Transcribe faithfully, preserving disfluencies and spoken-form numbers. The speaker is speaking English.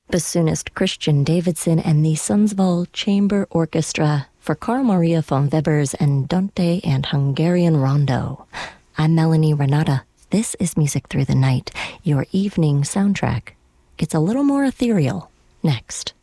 Bassoonist Christian Davidson and the Sundsvall Chamber Orchestra for Carl Maria von Weber's Andante and Hungarian Rondo. I'm Melanie Renata. This is Music Through the Night, your evening soundtrack. It's a little more ethereal next.